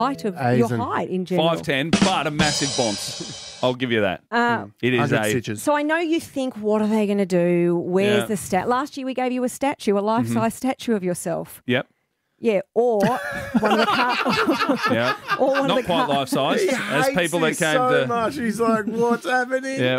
height of Asian. your height in general. 5'10", but a massive bounce. I'll give you that. It is 100 stitches. So I know you think, what are they going to do? Where's Yeah. the stat? Last year we gave you a statue, a life-size statue of yourself. Yep. Yeah, or one of the Yeah. or one Not of the quite life size. He As hates people that this came so to much. He's like, what's happening? Yeah,